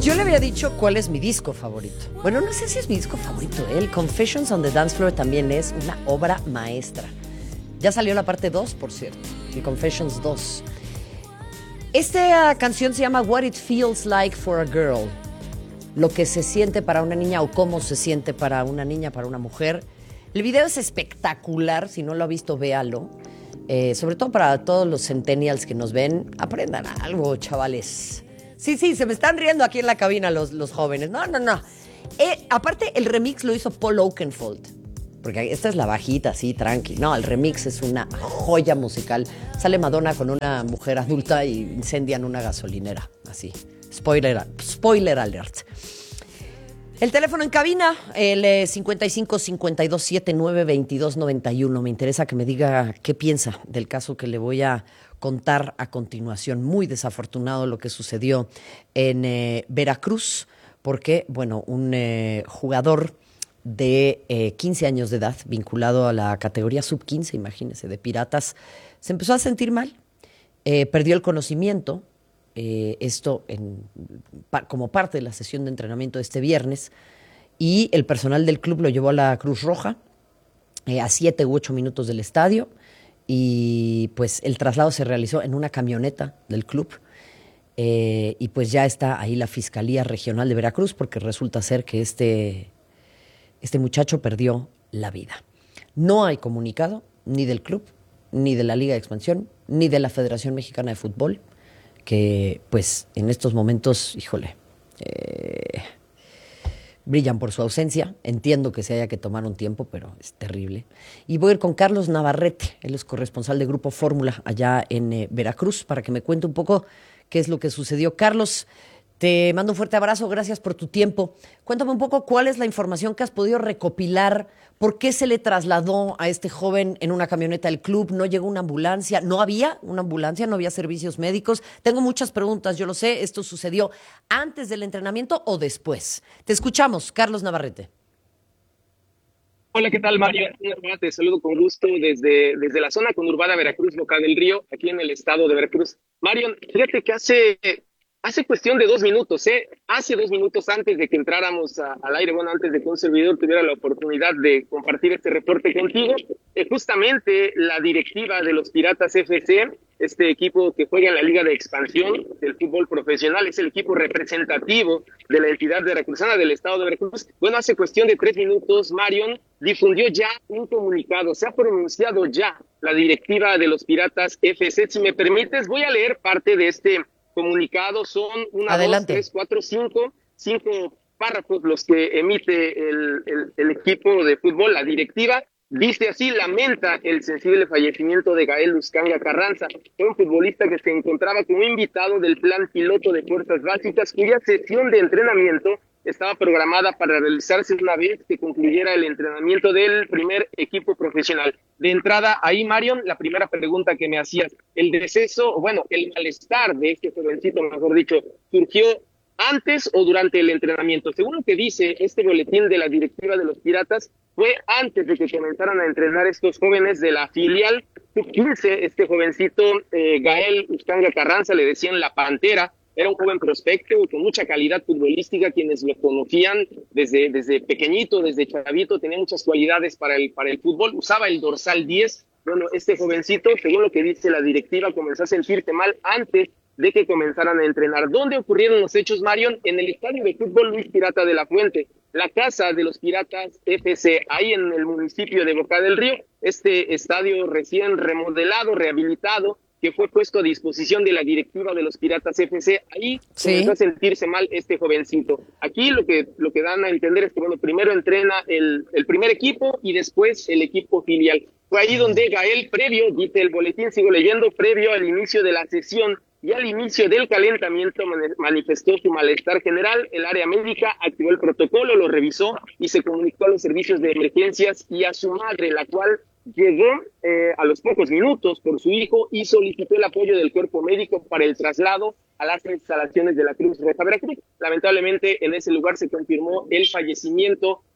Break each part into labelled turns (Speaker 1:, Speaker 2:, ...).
Speaker 1: Yo le había dicho cuál es mi disco favorito. Bueno, no sé si es mi disco favorito, ¿eh? El Confessions on the Dance Floor también es una obra maestra. Ya salió la parte 2, por cierto. El Confessions 2. Esta canción se llama What It Feels Like for a Girl. Lo que se siente para una niña o cómo se siente para una niña, para una mujer. El video es espectacular. Si no lo ha visto, véalo. Sobre todo para todos los centennials que nos ven. Aprendan algo, chavales. Sí, se me están riendo aquí en la cabina los jóvenes. No. Aparte, el remix lo hizo Paul Oakenfold. Porque esta es la bajita, así, tranqui. No, el remix es una joya musical. Sale Madonna con una mujer adulta y incendian una gasolinera. Así. Spoiler alert. El teléfono en cabina, el 55 52 79 22 91. Me interesa que me diga qué piensa del caso que le voy a contar a continuación. Muy desafortunado lo que sucedió en Veracruz, porque, bueno, un jugador de 15 años de edad, vinculado a la categoría sub-15, imagínense, de Piratas, se empezó a sentir mal, perdió el conocimiento, esto como parte de la sesión de entrenamiento de este viernes, y el personal del club lo llevó a la Cruz Roja, a 7 u 8 minutos del estadio, y pues el traslado se realizó en una camioneta del club, y pues ya está ahí la Fiscalía Regional de Veracruz, porque resulta ser que este muchacho perdió la vida. No hay comunicado ni del club, ni de la Liga de Expansión, ni de la Federación Mexicana de Fútbol, que pues en estos momentos, híjole, brillan por su ausencia. Entiendo que se haya que tomar un tiempo, pero es terrible. Y voy a ir con Carlos Navarrete, él es corresponsal de Grupo Fórmula allá en Veracruz, para que me cuente un poco qué es lo que sucedió. Carlos, te mando un fuerte abrazo, gracias por tu tiempo. Cuéntame un poco cuál es la información que has podido recopilar, por qué se le trasladó a este joven en una camioneta del club, no llegó una ambulancia, no había una ambulancia, no había servicios médicos. Tengo muchas preguntas, yo lo sé, ¿esto sucedió antes del entrenamiento o después? Te escuchamos, Carlos Navarrete.
Speaker 2: Hola, ¿qué tal, Mario? Te saludo con gusto desde la zona conurbada Veracruz, Boca del Río, aquí en el estado de Veracruz. Mario, fíjate que hace cuestión de 2 minutos, hace 2 minutos antes de que entráramos al aire, bueno, antes de que un servidor tuviera la oportunidad de compartir este reporte contigo, justamente la directiva de los Piratas FC, este equipo que juega en la Liga de Expansión del fútbol profesional, es el equipo representativo de la entidad veracruzana del estado de Veracruz. Bueno, hace cuestión de 3 minutos, Marion difundió ya un comunicado, se ha pronunciado ya la directiva de los Piratas FC. Si me permites, voy a leer parte de este comunicado. Son 1, 2, 3, 4, 5 párrafos los que emite el equipo de fútbol, la directiva. Dice así: lamenta el sensible fallecimiento de Gael Uscanga Carranza. Fue un futbolista que se encontraba como invitado del plan piloto de fuerzas básicas, cuya sesión de entrenamiento estaba programada para realizarse una vez que concluyera el entrenamiento del primer equipo profesional. De entrada, ahí, Marion, la primera pregunta que me hacías, el deceso, bueno, el malestar de este jovencito, mejor dicho, ¿surgió antes o durante el entrenamiento? Según lo que dice este boletín de la directiva de los Piratas, fue antes de que comenzaran a entrenar estos jóvenes de la filial sub-15. Este jovencito, Gael Uscanga Carranza, le decían la Pantera. Era un joven prospecto con mucha calidad futbolística. Quienes lo conocían desde pequeñito, desde chavito, tenía muchas cualidades para el fútbol. Usaba el dorsal 10. Bueno, este jovencito, según lo que dice la directiva, comenzó a sentirse mal antes de que comenzaran a entrenar. ¿Dónde ocurrieron los hechos, Marion? En el estadio de fútbol Luis Pirata de la Fuente, la casa de los Piratas FC, ahí en el municipio de Boca del Río. Este estadio recién remodelado, rehabilitado, que fue puesto a disposición de la directiva de los Piratas FC. Ahí comenzó a sentirse mal este jovencito. Aquí lo que dan a entender es que, bueno, primero entrena el primer equipo y después el equipo filial. Fue ahí donde Gael, previo, dice el boletín, sigo leyendo, previo al inicio de la sesión y al inicio del calentamiento, manifestó su malestar general. El área médica activó el protocolo, lo revisó y se comunicó a los servicios de emergencias y a su madre, la cual llegó a los pocos minutos por su hijo y solicitó el apoyo del cuerpo médico para el traslado a las instalaciones de la Cruz Roja Veracruz. Lamentablemente, en ese lugar se confirmó el fallecimiento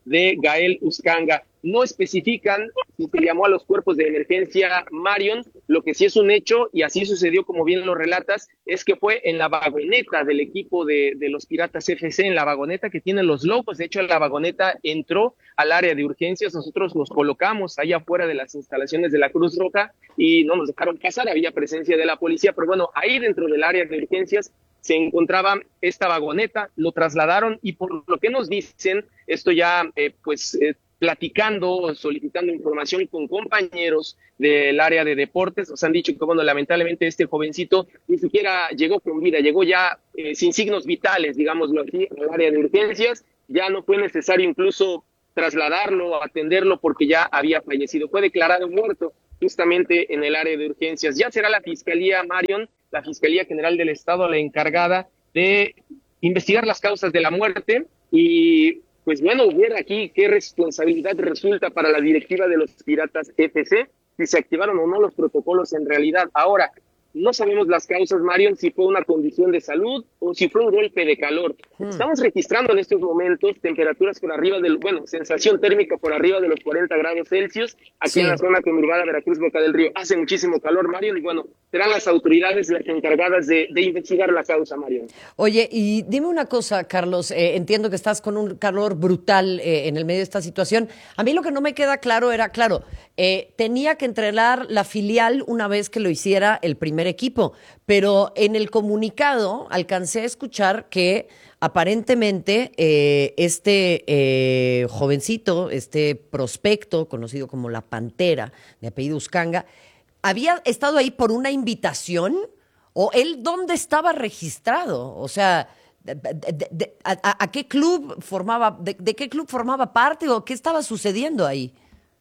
Speaker 2: de Gael Uzcanga. No especifican si se llamó a los cuerpos de emergencia, Marion. Lo que sí es un hecho, y así sucedió como bien lo relatas, es que fue en la vagoneta del equipo de los Piratas FC, en la vagoneta que tiene los logos. De hecho, la vagoneta entró al área de urgencias. Nosotros nos colocamos allá afuera de las instalaciones de la Cruz Roja y no nos dejaron pasar. Había presencia de la policía, pero bueno, ahí dentro del área de urgencias se encontraba esta vagoneta, lo trasladaron y por lo que nos dicen, esto ya platicando, solicitando información con compañeros del área de deportes, nos han dicho que, bueno, lamentablemente este jovencito ni siquiera llegó con vida, llegó ya sin signos vitales, digámoslo así, al área de urgencias. Ya no fue necesario incluso trasladarlo, atenderlo, porque ya había fallecido. Fue declarado muerto justamente en el área de urgencias. Ya será la Fiscalía, Marion, la Fiscalía General del Estado, la encargada de investigar las causas de la muerte y, pues bueno, ver aquí qué responsabilidad resulta para la directiva de los Piratas FC, si se activaron o no los protocolos en realidad. Ahora, no sabemos las causas, Marion, si fue una condición de salud o si fue un golpe de calor. Estamos registrando en estos momentos temperaturas por arriba sensación térmica por arriba de los 40 grados Celsius, aquí en la zona conurbada Veracruz, Boca del Río. Hace muchísimo calor, Marion, y bueno, serán las autoridades las encargadas de investigar la causa, Marion.
Speaker 1: Oye, y dime una cosa, Carlos, entiendo que estás con un calor brutal en el medio de esta situación. A mí lo que no me queda claro era, tenía que entrenar la filial una vez que lo hiciera el primer equipo, pero en el comunicado alcancé a escuchar que aparentemente este jovencito, este prospecto conocido como la Pantera, de apellido Uzcanga, había estado ahí por una invitación, o él dónde estaba registrado, o sea, ¿a qué club formaba, de qué club formaba parte o qué estaba sucediendo ahí?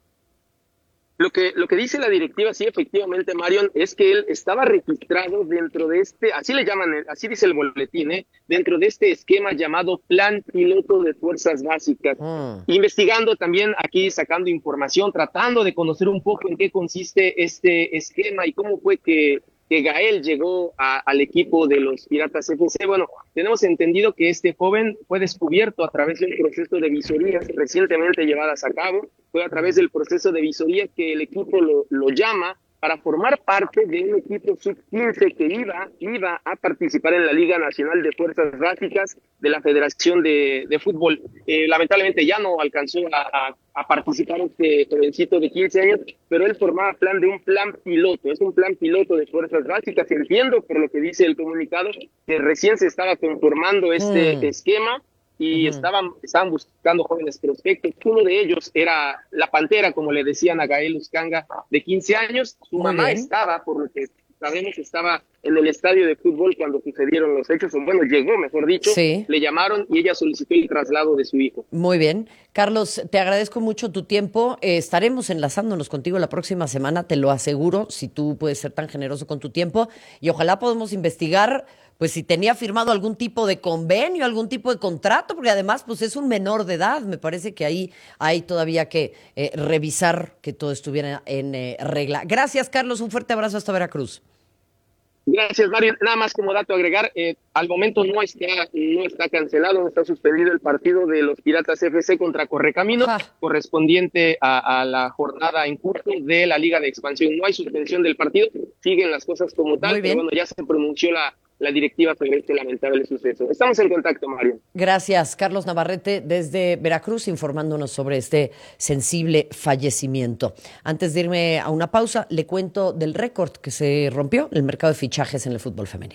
Speaker 2: Lo que dice la directiva, sí, efectivamente, Marion, es que él estaba registrado dentro de así le llaman, así dice el boletín, dentro de este esquema llamado Plan Piloto de Fuerzas Básicas. Investigando también aquí, sacando información, tratando de conocer un poco en qué consiste este esquema y cómo fue que Gael llegó al equipo de los Piratas FC. Bueno, tenemos entendido que este joven fue descubierto a través del proceso de visorías recientemente llevadas a cabo. Fue a través del proceso de visoría que el equipo lo llama para formar parte de un equipo sub-15 que iba a participar en la Liga Nacional de Fuerzas Básicas de la Federación de Fútbol. Lamentablemente ya no alcanzó a participar este jovencito de 15 años, pero él formaba plan de un plan piloto, es un plan piloto de Fuerzas Básicas. Entiendo, por lo que dice el comunicado, que recién se estaba conformando este esquema, y estaban buscando jóvenes prospectos. Uno de ellos era la Pantera, como le decían a Gael Uzcanga, de 15 años. Su mamá estaba, por lo que sabemos, estaba en el estadio de fútbol cuando sucedieron los hechos, o bueno, llegó, mejor dicho, le llamaron y ella solicitó el traslado de su hijo.
Speaker 1: Muy bien. Carlos, te agradezco mucho tu tiempo. Estaremos enlazándonos contigo la próxima semana, te lo aseguro, si tú puedes ser tan generoso con tu tiempo, y ojalá podamos investigar pues si tenía firmado algún tipo de convenio, algún tipo de contrato, porque además pues es un menor de edad. Me parece que ahí hay todavía que revisar que todo estuviera en regla. Gracias, Carlos, un fuerte abrazo hasta Veracruz.
Speaker 2: Gracias, Mario. Nada más como dato a agregar, al momento no está cancelado, no está suspendido el partido de los Piratas FC contra Correcaminos, correspondiente a la jornada en curso de la Liga de Expansión. No hay suspensión del partido, siguen las cosas como tal, pero bueno, ya se pronunció la directiva sobre este lamentable suceso. Estamos en contacto, Mario.
Speaker 1: Gracias, Carlos Navarrete, desde Veracruz, informándonos sobre este sensible fallecimiento. Antes de irme a una pausa, le cuento del récord que se rompió en el mercado de fichajes en el fútbol femenil.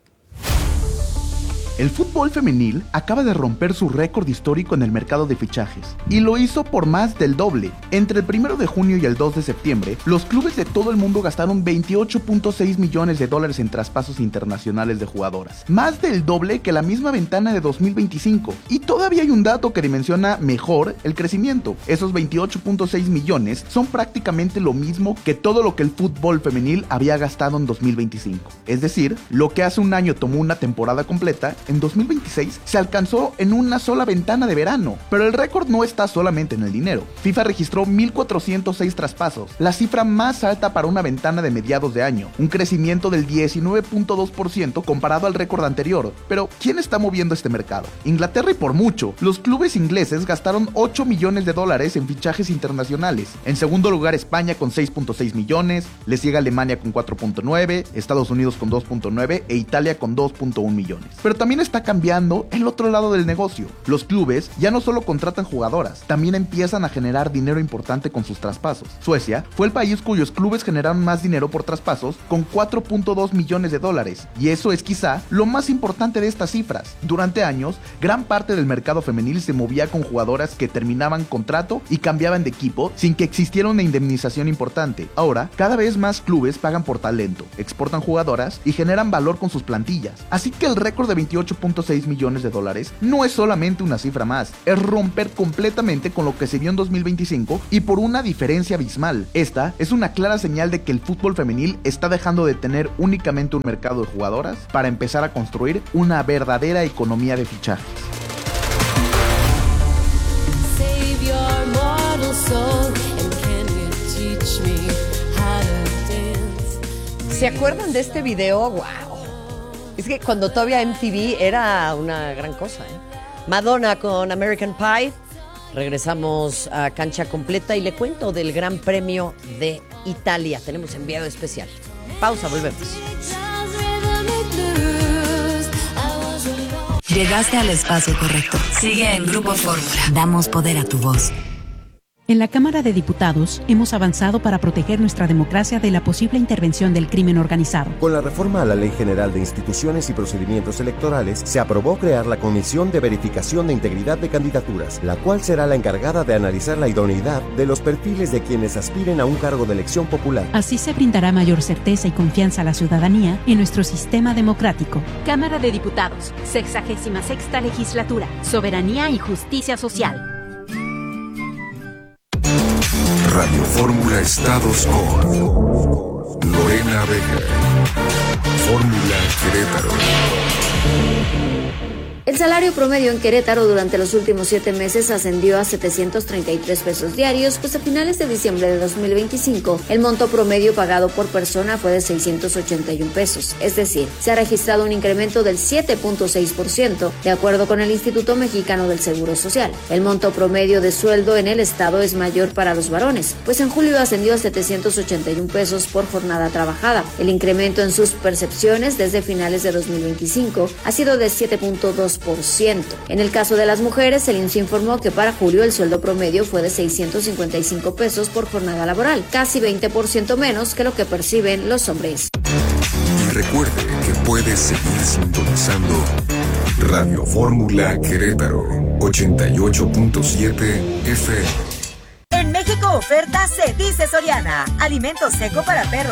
Speaker 3: El fútbol femenil acaba de romper su récord histórico en el mercado de fichajes, y lo hizo por más del doble. Entre el 1 de junio y el 2 de septiembre, los clubes de todo el mundo gastaron $28.6 millones en traspasos internacionales de jugadoras, más del doble que la misma ventana de 2025. Y todavía hay un dato que dimensiona mejor el crecimiento. Esos 28.6 millones son prácticamente lo mismo que todo lo que el fútbol femenil había gastado en 2025. Es decir, lo que hace un año tomó una temporada completa, en 2026 se alcanzó en una sola ventana de verano. Pero el récord no está solamente en el dinero. FIFA registró 1,406 traspasos, la cifra más alta para una ventana de mediados de año, un crecimiento del 19.2% comparado al récord anterior. Pero, ¿quién está moviendo este mercado? Inglaterra, y por mucho. Los clubes ingleses gastaron 8 millones de dólares en fichajes internacionales. En segundo lugar, España con 6.6 millones, le sigue Alemania con 4.9, Estados Unidos con 2.9 e Italia con 2.1 millones. Pero también está cambiando el otro lado del negocio. Los clubes ya no solo contratan jugadoras, también empiezan a generar dinero importante con sus traspasos. Suecia fue el país cuyos clubes generaron más dinero por traspasos, con 4.2 millones de dólares. Y eso es quizá lo más importante de estas cifras. Durante años, gran parte del mercado femenil se movía con jugadoras que terminaban contrato y cambiaban de equipo sin que existiera una indemnización importante. Ahora, cada vez más clubes pagan por talento, exportan jugadoras y generan valor con sus plantillas. Así que el récord de 28.6 millones de dólares no es solamente una cifra más, es romper completamente con lo que se vio en 2025 y por una diferencia abismal. Esta es una clara señal de que el fútbol femenil está dejando de tener únicamente un mercado de jugadoras para empezar a construir una verdadera economía de fichajes.
Speaker 1: ¿Se acuerdan de este video? ¡Wow! Es que cuando todavía MTV era una gran cosa, ¿eh? Madonna con American Pie. Regresamos a Cancha Completa y le cuento del Gran Premio de Italia. Tenemos enviado especial. Pausa, volvemos.
Speaker 4: Llegaste al espacio correcto. Sigue en Grupo Fórmula. Damos poder a tu voz.
Speaker 5: En la Cámara de Diputados hemos avanzado para proteger nuestra democracia de la posible intervención del crimen organizado.
Speaker 6: Con la reforma a la Ley General de Instituciones y Procedimientos Electorales, se aprobó crear la Comisión de Verificación de Integridad de Candidaturas, la cual será la encargada de analizar la idoneidad de los perfiles de quienes aspiren a un cargo de elección popular.
Speaker 5: Así se brindará mayor certeza y confianza a la ciudadanía en nuestro sistema democrático.
Speaker 7: Cámara de Diputados, 66ª Legislatura, Soberanía y Justicia Social.
Speaker 8: Radio Fórmula Estados con Lorena Vega. Fórmula Querétaro.
Speaker 9: El salario promedio en Querétaro durante los últimos 7 meses ascendió a 733 pesos diarios, pues a finales de diciembre de 2025 el monto promedio pagado por persona fue de 681 pesos, es decir, se ha registrado un incremento del 7.6%, de acuerdo con el Instituto Mexicano del Seguro Social. El monto promedio de sueldo en el estado es mayor para los varones, pues en julio ascendió a 781 pesos por jornada trabajada. El incremento en sus percepciones desde finales de 2025 ha sido de 7.2%. En el caso de las mujeres, el INSS informó que para julio el sueldo promedio fue de 655 pesos por jornada laboral, casi 20% menos que lo que perciben los hombres.
Speaker 8: Y recuerde que puedes seguir sintonizando Radio Fórmula Querétaro 88.7 FM.
Speaker 10: En México oferta se dice Soriana. Alimento seco para perros